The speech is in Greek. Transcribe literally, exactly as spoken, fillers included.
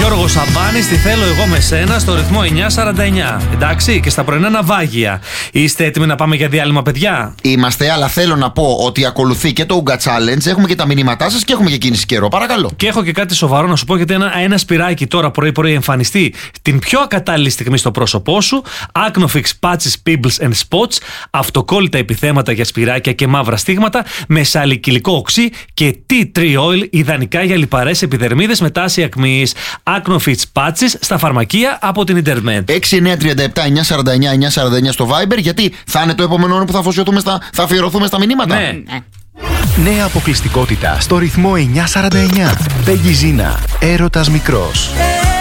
Γιώργο Σαμπάνη, τη θέλω εγώ με σένα στο ρυθμό εννιά σαράντα εννιά. Εντάξει, και στα πρωινά ναυάγια. Είστε έτοιμοι να πάμε για διάλειμμα, παιδιά? Είμαστε, αλλά θέλω να πω ότι ακολουθεί και το Ouga Challenge. Έχουμε και τα μηνύματά σας και έχουμε και κίνηση καιρό. Παρακαλώ. Και έχω και κάτι σοβαρό να σου πω, γιατί ένα, ένα σπυράκι τώρα πρωί-πρωί εμφανιστεί την πιο ακατάλληλη στιγμή στο πρόσωπό σου. Acnofix Patches, Pimbles and Spots. Αυτοκόλλητα επιθέματα για σπυράκια και μαύρα στίγματα. Με σαλικυλικό οξύ και tea tree oil, ιδανικά για λιπαρές επιδερμίδες με τάση ακμής. Acnofix Patches στα φαρμακεία από την Ιντερνετ. έξι εννιά τρία επτά εννιά σαράντα εννιά εννιά σαράντα εννιά στο Viber, γιατί θα είναι το επόμενο όρο που θα αφοσιωθούμε στα, θα αφιερωθούμε στα μηνύματα. Ναι. Νέα αποκλειστικότητα στο ρυθμό εννιά σαράντα εννιά. Πέγγι Ζίνα, έρωτας μικρός.